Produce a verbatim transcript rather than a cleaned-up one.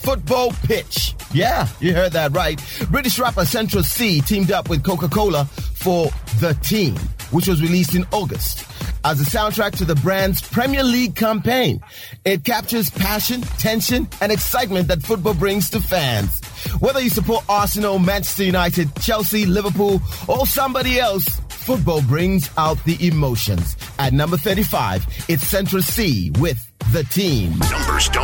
football pitch. Yeah, you heard that right. British rapper Central C teamed up with Coca-Cola for The Team, which was released in August as a soundtrack to the brand's Premier League campaign. It captures passion, tension, and excitement that football brings to fans. Whether you support Arsenal, Manchester United, Chelsea, Liverpool, or somebody else, football brings out the emotions. At number thirty-five, it's Central C with The Team. Number